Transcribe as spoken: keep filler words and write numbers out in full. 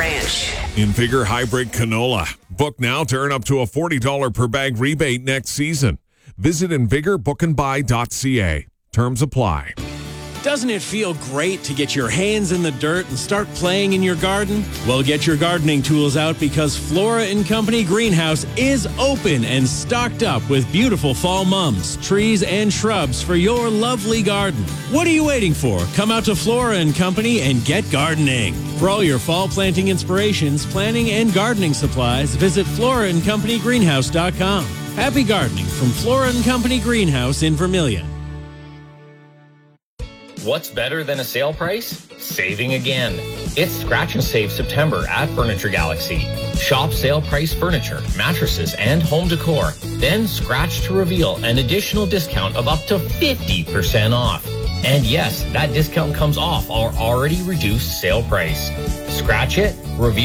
Ranch. In Vigor Hybrid Canola. Book now to earn up to a forty dollars per bag rebate next season. Visit in vigor book and buy dot c a. Terms apply. Doesn't it feel great to get your hands in the dirt and start playing in your garden? Well, get your gardening tools out because Flora and Company Greenhouse is open and stocked up with beautiful fall mums, trees, and shrubs for your lovely garden. What are you waiting for? Come out to Flora and Company and get gardening. For all your fall planting inspirations, planting, and gardening supplies, visit flora and company greenhouse dot com. Happy gardening from Flora and Company Greenhouse in Vermilion. What's better than a sale price? Saving again. It's Scratch and Save September at Furniture Galaxy. Shop sale price furniture, mattresses, and home decor. Then scratch to reveal an additional discount of up to fifty percent off. And yes, that discount comes off our already reduced sale price. Scratch it, reveal